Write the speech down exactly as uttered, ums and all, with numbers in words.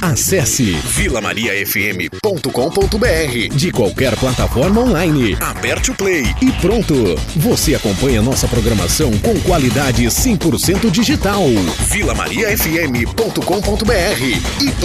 Acesse vila maria f m ponto com ponto b r de qualquer plataforma online. Aperte o play e pronto. Você acompanha nossa programação com qualidade cem por cento digital. vila maria f m ponto com ponto b r e